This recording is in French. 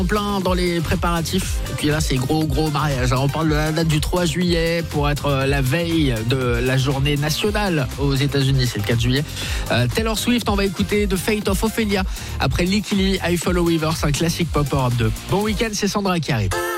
En plein dans les préparatifs. Et puis là, c'est gros mariage. On parle de la date du 3 juillet pour être la veille de la journée nationale aux États-Unis. C'est le 4 juillet. Taylor Swift, on va écouter The Fate of Ophelia. Après Licky Lee, I Follow Rivers, un classique pop Europe 2. Bon week-end, c'est Sandra qui arrive.